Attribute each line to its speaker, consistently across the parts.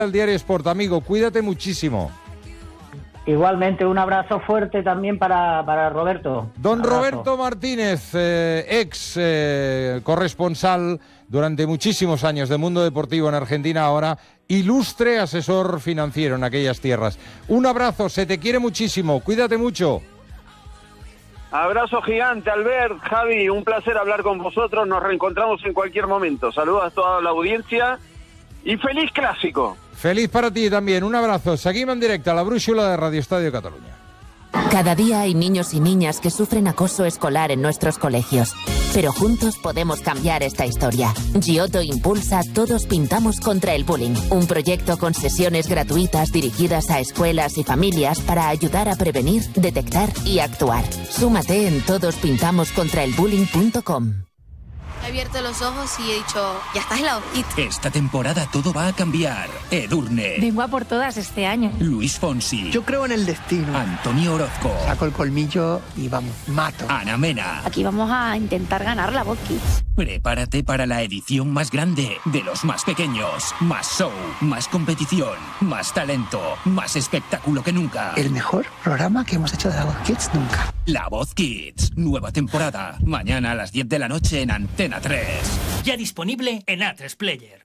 Speaker 1: El Diario Sport, amigo, cuídate muchísimo.
Speaker 2: Igualmente, un abrazo fuerte también para Roberto.
Speaker 1: Don Roberto Martínez, ex corresponsal durante muchísimos años de Mundo Deportivo en Argentina, ahora ilustre asesor financiero en aquellas tierras. Un abrazo, se te quiere muchísimo, cuídate mucho.
Speaker 3: Abrazo gigante, Albert, Javi, un placer hablar con vosotros, nos reencontramos en cualquier momento. Saludos a toda la audiencia y feliz clásico.
Speaker 1: Feliz para ti también, un abrazo. Seguimos en directo a la brújula de Radio Estadio Cataluña.
Speaker 4: Cada día hay niños y niñas que sufren acoso escolar en nuestros colegios. Pero juntos podemos cambiar esta historia. Giotto impulsa Todos Pintamos contra el Bullying, un proyecto con sesiones gratuitas dirigidas a escuelas y familias para ayudar a prevenir, detectar y actuar. Súmate en todosPintamoscontraelbullying.com.
Speaker 5: He abierto los ojos y he dicho, ya estás en la hojita.
Speaker 6: Esta temporada todo va a cambiar. Edurne.
Speaker 7: Vengo a por todas este año.
Speaker 6: Luis Fonsi.
Speaker 8: Yo creo en el destino.
Speaker 6: Antonio Orozco.
Speaker 8: Saco el colmillo y vamos, mato.
Speaker 6: Ana Mena.
Speaker 7: Aquí vamos a intentar ganar la Voz Kids.
Speaker 6: Prepárate para la edición más grande de los más pequeños. Más show, más competición, más talento, más espectáculo que nunca.
Speaker 8: El mejor programa que hemos hecho de la Voz Kids nunca.
Speaker 6: La Voz Kids, nueva temporada. Mañana a las 10 de la noche en Antena 3.
Speaker 9: Ya disponible en A3 Player.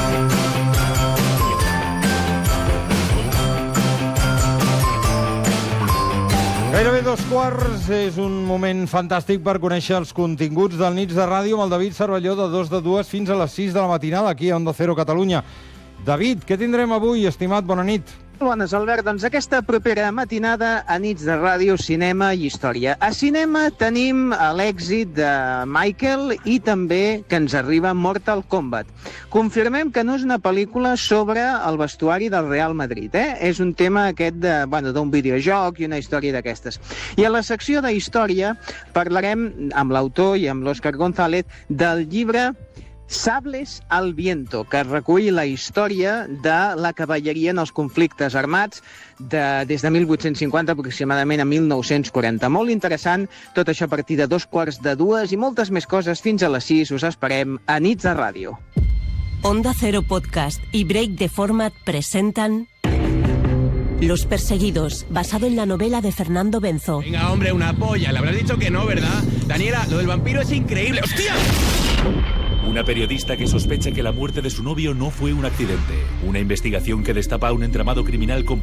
Speaker 1: Gairebé 2:15, és un moment fantàstic per conèixer els continguts del Nits de Ràdio amb el David Cervelló de 2 de 2 fins a les 6 de la matinada aquí a Onda Cero Catalunya. David, què tindrem avui, estimat? Bona nit.
Speaker 10: Bones, Albert. Doncs aquesta propera matinada a Nits de Ràdio, cinema i història. A cinema tenim l'èxit de Michael i també que ens arriba Mortal Kombat. Confirmem que no és una pel·lícula sobre el vestuari del Real Madrid, És un tema aquest d'un videojoc i una història d'aquestes. I a la secció de història parlarem amb l'autor i amb l'Òscar González del llibre Sables al viento, que recull la història de la cavalleria en els conflictes armats des de 1850 aproximadament a 1940. Molt interessant, tot això a partir de 2:15 i moltes més coses fins a les 6. Us esperem a Nits de Ràdio.
Speaker 11: Onda Cero Podcast y Break the Format presentan Los Perseguidos, basado en la novela de Fernando Benzo.
Speaker 12: Venga, hombre, una polla. Le habrás dicho que no, ¿verdad? Daniela, lo del vampiro es increíble. ¡Hostia!
Speaker 13: Una periodista que sospecha que la muerte de su novio no fue un accidente. Una investigación que destapa un entramado criminal con